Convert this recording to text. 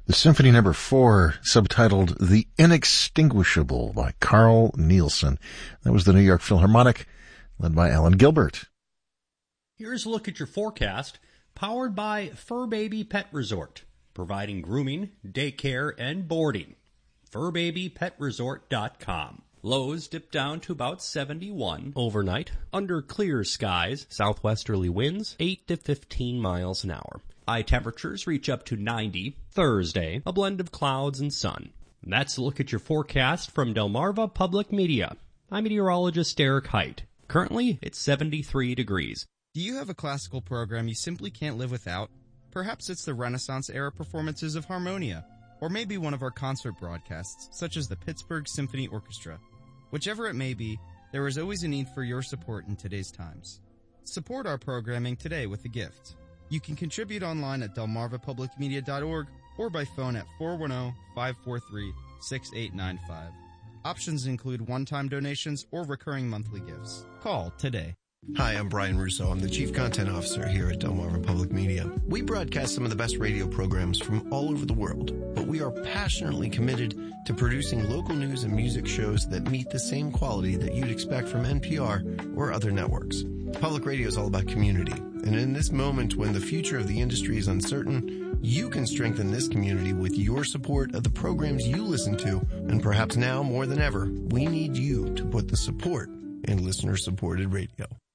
The Symphony No. 4, subtitled The Inextinguishable by Carl Nielsen. That was the New York Philharmonic, led by Alan Gilbert. Here's a look at your forecast, powered by Fur Baby Pet Resort, providing grooming, daycare, and boarding. FurBabyPetResort.com. Lows dip down to about 71 overnight, under clear skies, southwesterly winds 8 to 15 miles an hour. High temperatures reach up to 90. Thursday, a blend of clouds and sun. That's a look at your forecast from Delmarva Public Media. I'm meteorologist Eric Height. Currently, it's 73 degrees. Do you have a classical program you simply can't live without? Perhaps it's the Renaissance-era performances of Harmonia, or maybe one of our concert broadcasts, such as the Pittsburgh Symphony Orchestra. Whichever it may be, there is always a need for your support in today's times. Support our programming today with a gift. You can contribute online at delmarvapublicmedia.org or by phone at 410-543-6895. Options include one-time donations or recurring monthly gifts. Call today. Hi, I'm Brian Russo. I'm the Chief Content Officer here at Delmarva Public Media. We broadcast some of the best radio programs from all over the world, but we are passionately committed to producing local news and music shows that meet the same quality that you'd expect from NPR or other networks. Public radio is all about community, and in this moment when the future of the industry is uncertain, you can strengthen this community with your support of the programs you listen to, and perhaps now more than ever, we need you to put the support in listener-supported radio.